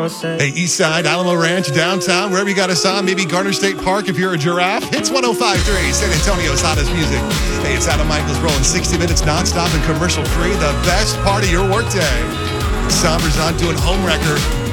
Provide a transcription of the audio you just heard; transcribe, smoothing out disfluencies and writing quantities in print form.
Hey, East Side, Alamo Ranch, downtown, wherever you got us on, maybe Garner State Park if you're a giraffe. It's 105.3, San Antonio's hottest music. Hey, it's Adam Michaels rolling 60 minutes nonstop and commercial free, the best part of your workday. Somber's on doing home wrecker.